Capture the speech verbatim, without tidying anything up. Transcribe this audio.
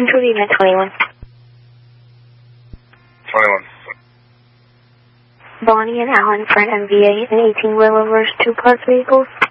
Control unit twenty-one. twenty-one. Bonnie and Alan for an M V A and eighteen rollovers, two plus vehicles.